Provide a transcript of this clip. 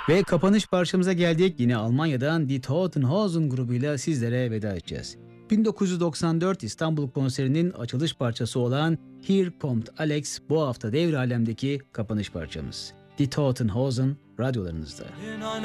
Ve kapanış parçamıza geldik. Yine Almanya'dan Die Totenhosen grubuyla sizlere veda edeceğiz. 1994 İstanbul konserinin açılış parçası olan Here Kommt Alex bu hafta devre alemdeki kapanış parçamız. Die Totenhosen radyolarınızda.